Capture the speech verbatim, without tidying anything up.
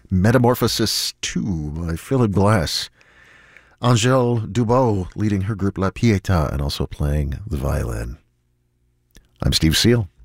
Metamorphosis two by Philip Glass. Angèle Dubot leading her group La Pietà and also playing the violin. I'm Steve Seal.